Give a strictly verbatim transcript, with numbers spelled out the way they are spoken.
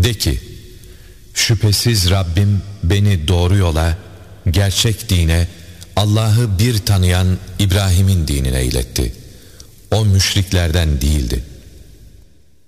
De ki, şüphesiz Rabbim beni doğru yola, gerçek dine, Allah'ı bir tanıyan İbrahim'in dinine iletti. O müşriklerden değildi.